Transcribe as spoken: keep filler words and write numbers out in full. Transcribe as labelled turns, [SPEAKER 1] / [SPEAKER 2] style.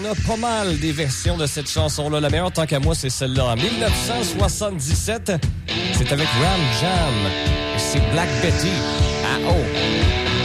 [SPEAKER 1] a pas mal des versions de cette chanson-là. La meilleure, tant qu'à moi, c'est celle-là. En dix-neuf cent soixante-dix-sept, c'est avec Ram Jam. C'est Black Betty. Ah oh!